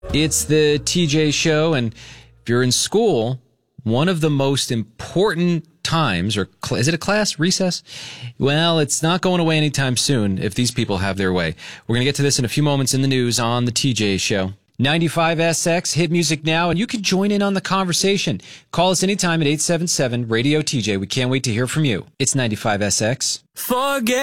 It's the TJ Show, and if you're in school, one of the most important times, or is it a class recess? Well, it's not going away anytime soon if these people have their way. We're going to get to this in a few moments in the news on the TJ Show. 95SX, hit music now, and you can join in on the conversation. Call us anytime at 877-RADIO-TJ. We can't wait to hear from you. It's 95SX. Forget